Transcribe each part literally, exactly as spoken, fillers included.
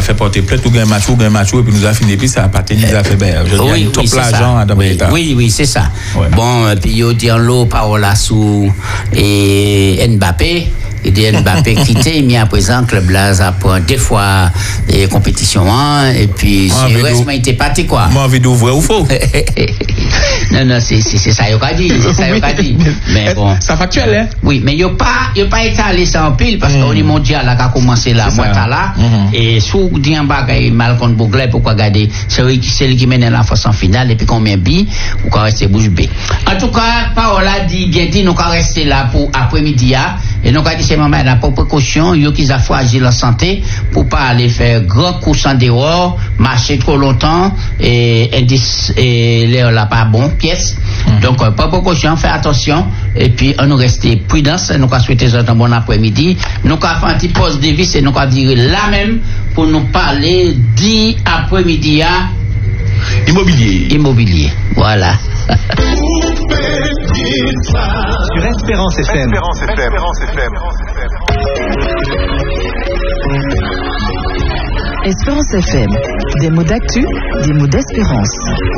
fait porter plainte, ou gain match, ou gain match, et puis nous a fini, puis ça a pas tenu, nous a fait ben, je oui, gagne oui, top c'est l'argent ça. dans Oui, l'État. oui, oui, c'est ça. Ouais. Bon, puis il dit en l'eau, parole à sous et Mbappé. Il dit Mbappé quitté, mais à présent, Club Blaze a pris deux fois les compétitions, hein, et puis, Ah, si le mais reste d'où- m'a été parti, quoi. Moi, envie d'ouvrir ou faux? Non, non, c'est c'est- c'est ça, il a dit, c'est ça, il a dit. Mais bon. Ça factuel, hein? Oui, mais il n'a pas, il a pas été allé sans pile, parce qu'au niveau mondial, là, qui a commencé là, C'est moi, ça. t'as là, Mhm. et sous dit en bas, qu'il mal contre Bouglet, pourquoi garder, c'est lui qui, c'est lui qui mène la force en finale, et puis combien bi, ou qu'on reste bouche bée. En tout cas, Paola dit, bien dit, nous qu'on rester là pour après-midi, hein, et nous qu'on dit, c'est maman, la précaution, yo qu'ils a choisi la santé, pour pas aller faire grand course en dehors, marcher trop longtemps, et, indice, et l'air là pas bon, pièce. Mm-hmm. Donc, euh, pas précaution, faire attention, et puis, on nous rester prudence, nous qu'on souhaiter un bon après-midi, nous qu'on faire un petit pause de vie, et nous qu'on dire là même, pour nous parler dit après-midi, à Immobilier. immobilier. Voilà. Sur Espérance F M. Espérance F M. Des mots d'actu, des mots d'espérance.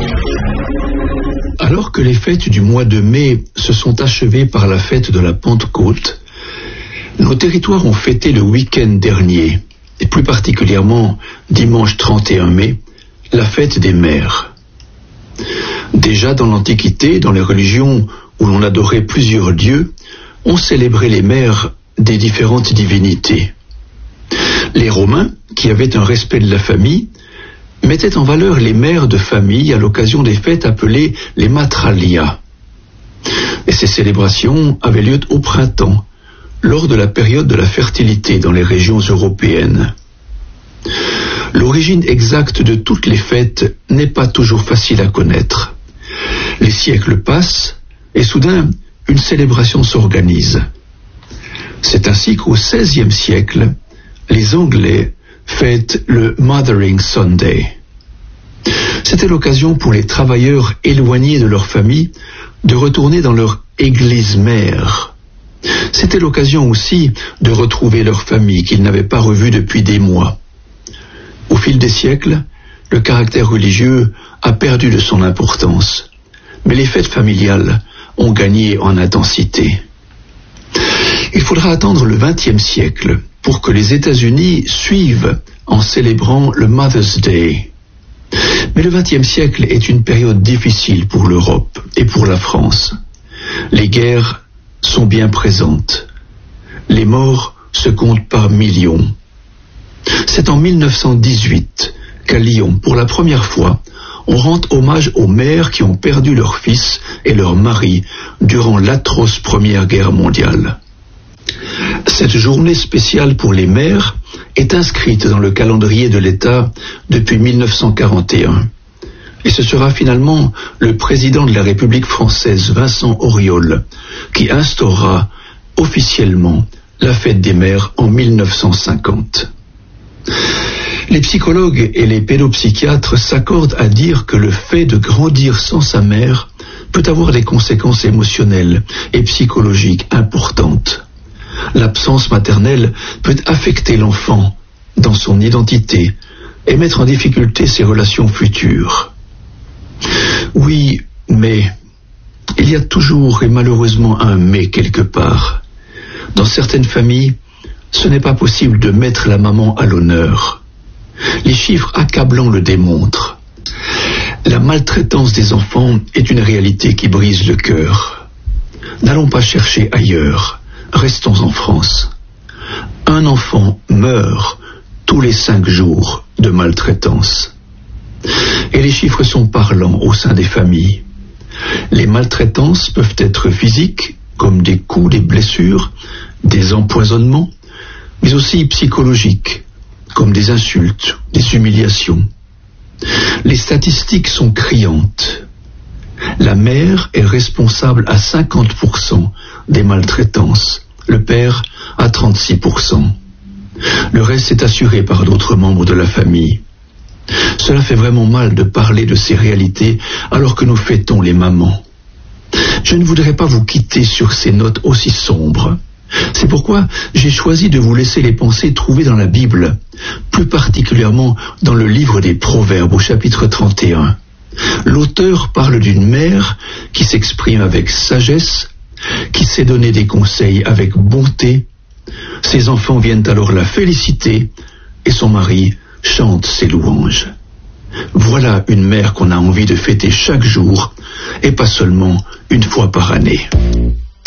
Alors que les fêtes du mois de mai se sont achevées par la fête de la Pentecôte, nos territoires ont fêté le week-end dernier, et plus particulièrement dimanche trente et un mai, la fête des mères. Déjà dans l'Antiquité, dans les religions où l'on adorait plusieurs dieux, on célébrait les mères des différentes divinités. Les Romains, qui avaient un respect de la famille, mettaient en valeur les mères de famille à l'occasion des fêtes appelées les matralia. Et ces célébrations avaient lieu au printemps, lors de la période de la fertilité dans les régions européennes. L'origine exacte de toutes les fêtes n'est pas toujours facile à connaître. Les siècles passent et soudain, une célébration s'organise. C'est ainsi qu'au seizième siècle, les Anglais fêtent le Mothering Sunday. C'était l'occasion pour les travailleurs éloignés de leur famille de retourner dans leur église mère. C'était l'occasion aussi de retrouver leur famille qu'ils n'avaient pas revue depuis des mois. Au fil des siècles, le caractère religieux a perdu de son importance, mais les fêtes familiales ont gagné en intensité. Il faudra attendre le vingtième siècle pour que les États-Unis suivent en célébrant le Mother's Day. Mais le vingtième siècle est une période difficile pour l'Europe et pour la France. Les guerres sont bien présentes. Les morts se comptent par millions. C'est en mille neuf cent dix-huit qu'à Lyon, pour la première fois, on rend hommage aux mères qui ont perdu leurs fils et leurs maris durant l'atroce Première Guerre mondiale. Cette journée spéciale pour les mères est inscrite dans le calendrier de l'État depuis mille neuf cent quarante et un. Et ce sera finalement le président de la République française, Vincent Auriol, qui instaurera officiellement la fête des mères en mille neuf cent cinquante. Les psychologues et les pédopsychiatres s'accordent à dire que le fait de grandir sans sa mère peut avoir des conséquences émotionnelles et psychologiques importantes. L'absence maternelle peut affecter l'enfant dans son identité et mettre en difficulté ses relations futures. Oui, mais il y a toujours et malheureusement un mais quelque part. Dans certaines familles, ce n'est pas possible de mettre la maman à l'honneur. Les chiffres accablants le démontrent. La maltraitance des enfants est une réalité qui brise le cœur. N'allons pas chercher ailleurs. Restons en France. Un enfant meurt tous les cinq jours de maltraitance. Et les chiffres sont parlants au sein des familles. Les maltraitances peuvent être physiques, comme des coups, des blessures, des empoisonnements, mais aussi psychologiques, comme des insultes, des humiliations. Les statistiques sont criantes. La mère est responsable à cinquante pour cent des maltraitances, le père à trente-six pour cent. Le reste est assuré par d'autres membres de la famille. Cela fait vraiment mal de parler de ces réalités alors que nous fêtons les mamans. Je ne voudrais pas vous quitter sur ces notes aussi sombres. C'est pourquoi j'ai choisi de vous laisser les pensées trouvées dans la Bible, plus particulièrement dans le livre des Proverbes au chapitre trente et un. L'auteur parle d'une mère qui s'exprime avec sagesse, qui sait donner des conseils avec bonté. Ses enfants viennent alors la féliciter et son mari chante ses louanges. Voilà une mère qu'on a envie de fêter chaque jour et pas seulement une fois par année.